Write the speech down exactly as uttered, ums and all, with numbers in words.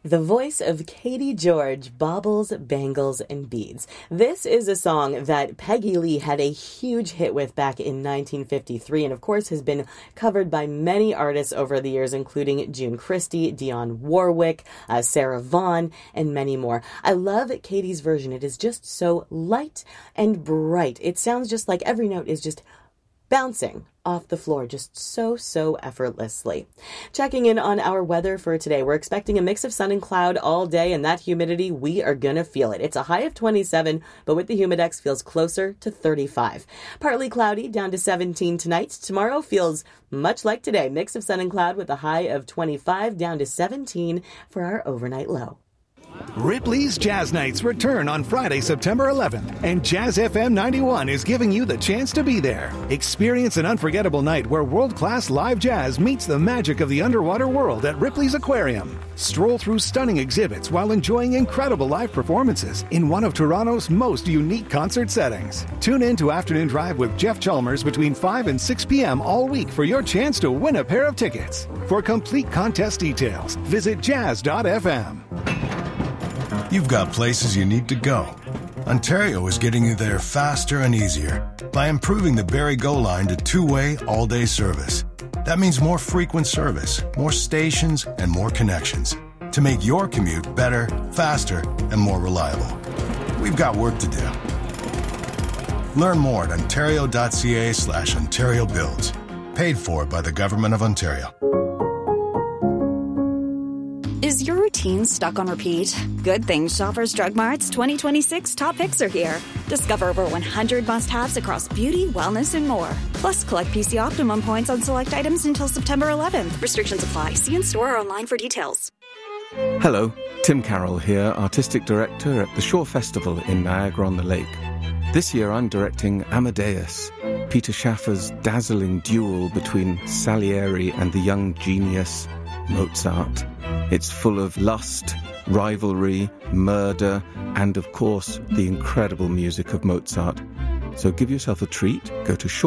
The voice of Katie George, Baubles, Bangles, and Beads. This is a song that Peggy Lee had a huge hit with back in nineteen fifty-three, and of course has been covered by many artists over the years, including June Christy, Dionne Warwick, uh, Sarah Vaughan, and many more. I love Katie's version. It is just so light and bright. It sounds just like every note is just bouncing off the floor just so, so effortlessly. Checking in on our weather for today. We're expecting a mix of sun and cloud all day, and that humidity, we are gonna feel it. It's a high of twenty-seven, but with the humidex feels closer to thirty-five. Partly cloudy, down to seventeen tonight. Tomorrow feels much like today. Mix of sun and cloud with a high of twenty-five, down to seventeen for our overnight low. Ripley's Jazz Nights return on Friday, September eleventh, and Jazz F M ninety-one is giving you the chance to be there. Experience an unforgettable night where world-class live jazz meets the magic of the underwater world at Ripley's Aquarium. Stroll through stunning exhibits while enjoying incredible live performances in one of Toronto's most unique concert settings. Tune in to Afternoon Drive with Jeff Chalmers between five and six p.m. all week for your chance to win a pair of tickets. For complete contest details, visit jazz dot f m. You've got places you need to go. Ontario is getting you there faster and easier by improving the Barrie Go line to two-way, all-day service. That means more frequent service, more stations, and more connections to make your commute better, faster, and more reliable. We've got work to do. Learn more at ontario.ca slash Ontario Builds. Paid for by the Government of Ontario. Is your routine stuck on repeat? Good thing Shoppers Drug Mart's twenty twenty-six top picks are here. Discover over one hundred must-haves across beauty, wellness, and more. Plus, collect P C Optimum points on select items until September eleventh. Restrictions apply. See in-store or online for details. Hello, Tim Carroll here, Artistic Director at the Shore Festival in Niagara-on-the-Lake. This year I'm directing Amadeus, Peter Schaffer's dazzling duel between Salieri and the young genius Mozart. It's full of lust, rivalry, murder, and of course, the incredible music of Mozart. So give yourself a treat, go to Shore